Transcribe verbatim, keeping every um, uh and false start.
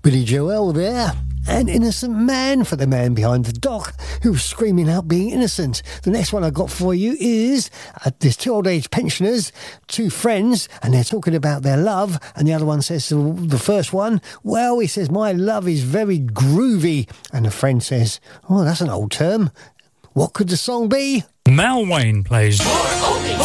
Billy Joel there. An innocent man for the man behind the dock who was screaming out being innocent. The next one I got for you is uh, there's two old age pensioners, two friends, and they're talking about their love. And the other one says to the first one, well, he says, my love is very groovy. And the friend says, oh, that's an old term. What could the song be? Mal Wayne plays.